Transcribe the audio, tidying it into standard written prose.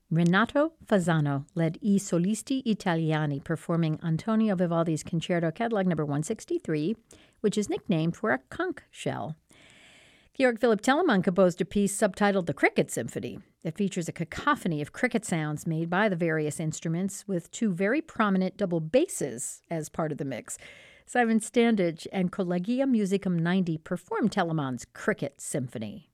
Renato Fasano led I Solisti Italiani performing Antonio Vivaldi's Concerto Catalog No. 163, which is nicknamed for a conch shell. Georg Philipp Telemann composed a piece subtitled The Cricket Symphony. It features a cacophony of cricket sounds made by the various instruments with two very prominent double basses as part of the mix. Simon Standage and Collegium Musicum 90 performed Telemann's Cricket Symphony.